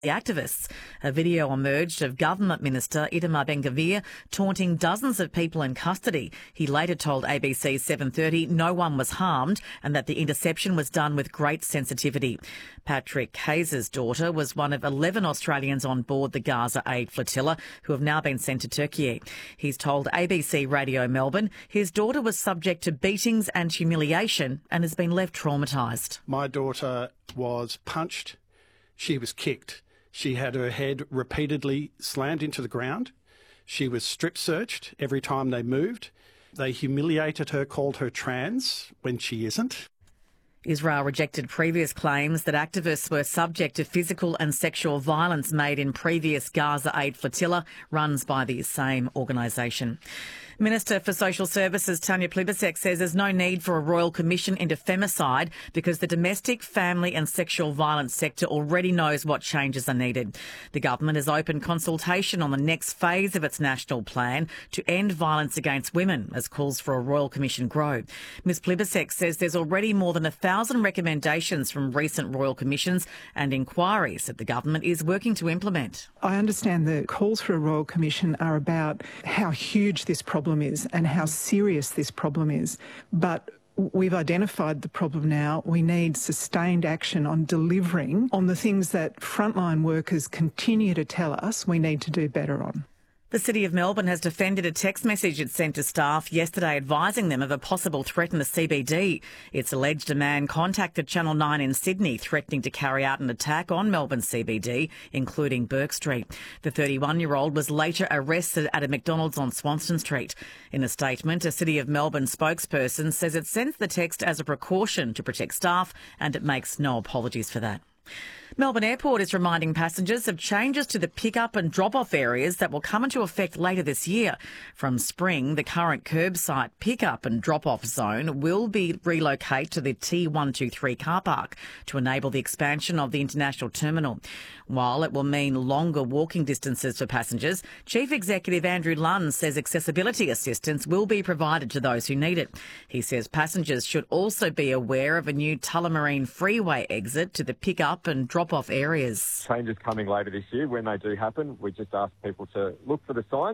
the activists. A video emerged of Government Minister Itamar Ben-Gvir taunting dozens of people in custody. He later told ABC 7:30 no one was harmed and that the interception was done with great sensitivity. Patrick Hayes' daughter was one of 11 Australians on board the Gaza Aid Flotilla who have now been sent to Turkey. He's told ABC Radio Melbourne his daughter was subject to beatings and humiliation and has been left traumatised. My daughter was punched. She was kicked. She had her head repeatedly slammed into the ground. She was strip searched every time they moved. They humiliated her, called her trans when she isn't. Israel rejected previous claims that activists were subject to physical and sexual violence made in previous Gaza Aid Flotilla runs by the same organisation. Minister for Social Services Tanya Plibersek says there's no need for a royal commission into femicide because the domestic, family and sexual violence sector already knows what changes are needed. The government has opened consultation on the next phase of its national plan to end violence against women as calls for a royal commission grow. Ms Plibersek says there's already more than 1,000 recommendations from recent royal commissions and inquiries that the government is working to implement. I understand the calls for a royal commission are about how huge this problem is and how serious this problem is. But we've identified the problem now. We need sustained action on delivering on the things that frontline workers continue to tell us we need to do better on. The City of Melbourne has defended a text message it sent to staff yesterday advising them of a possible threat in the CBD. It's alleged a man contacted Channel 9 in Sydney threatening to carry out an attack on Melbourne CBD, including Bourke Street. The 31-year-old was later arrested at a McDonald's on Swanston Street. In a statement, a City of Melbourne spokesperson says it sends the text as a precaution to protect staff and it makes no apologies for that. Melbourne Airport is reminding passengers of changes to the pick-up and drop-off areas that will come into effect later this year. From spring, the current curbside pick-up and drop-off zone will be relocated to the T123 car park to enable the expansion of the international terminal. While it will mean longer walking distances for passengers, Chief Executive Andrew Lunn says accessibility assistance will be provided to those who need it. He says passengers should also be aware of a new Tullamarine freeway exit to the pick-up and drop-off areas. Changes coming later this year. When they do happen, we just ask people to look for the signs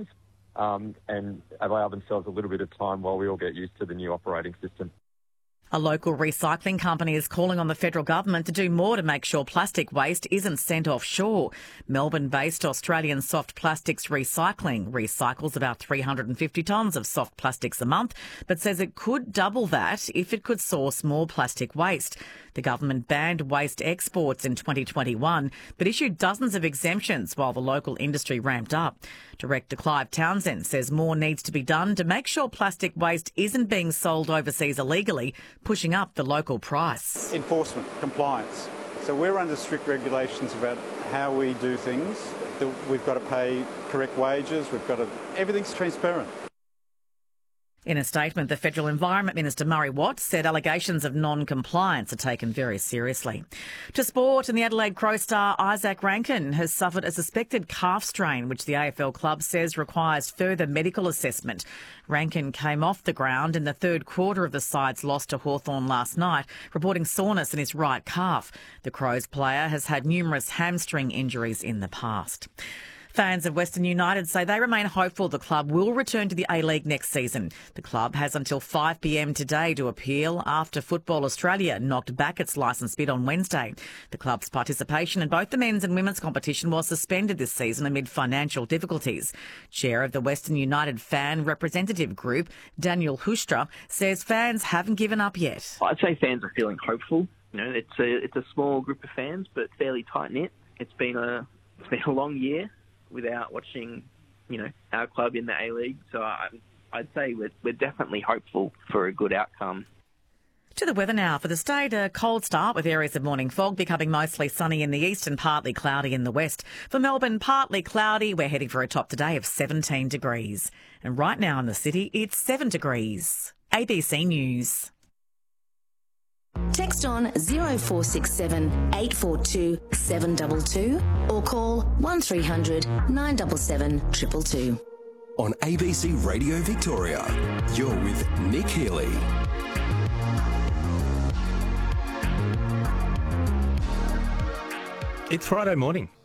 and allow themselves a little bit of time while we all get used to the new operating system. A local recycling company is calling on the federal government to do more to make sure plastic waste isn't sent offshore. Melbourne-based Australian Soft Plastics Recycling recycles about 350 tonnes of soft plastics a month, but says it could double that if it could source more plastic waste. The government banned waste exports in 2021, but issued dozens of exemptions while the local industry ramped up. Director Clive Townsend says more needs to be done to make sure plastic waste isn't being sold overseas illegally, pushing up the local price. Enforcement, compliance. So we're under strict regulations about how we do things. We've got to pay correct wages. Everything's transparent. In a statement, the Federal Environment Minister Murray Watt said allegations of non-compliance are taken very seriously. To sport, and the Adelaide Crow star Isaac Rankine has suffered a suspected calf strain, which the AFL club says requires further medical assessment. Rankine came off the ground in the third quarter of the side's loss to Hawthorn last night, reporting soreness in his right calf. The Crows player has had numerous hamstring injuries in the past. Fans of Western United say they remain hopeful the club will return to the A-League next season. The club has until 5 p.m. today to appeal after Football Australia knocked back its licence bid on Wednesday. The club's participation in both the men's and women's competition was suspended this season amid financial difficulties. Chair of the Western United Fan Representative Group, Daniel Hustra, says fans haven't given up yet. I'd say fans are feeling hopeful. You know, it's a small group of fans, but fairly tight-knit. It's been a long year without watching, our club in the A-League. So I'd say we're definitely hopeful for a good outcome. To the weather now. For the state, a cold start with areas of morning fog becoming mostly sunny in the east and partly cloudy in the west. For Melbourne, partly cloudy. We're heading for a top today of 17 degrees. And right now in the city, it's 7 degrees. ABC News. Text on 0467 842 722 or call 1300 977 222. On ABC Radio Victoria, you're with Nick Healy. It's Friday morning.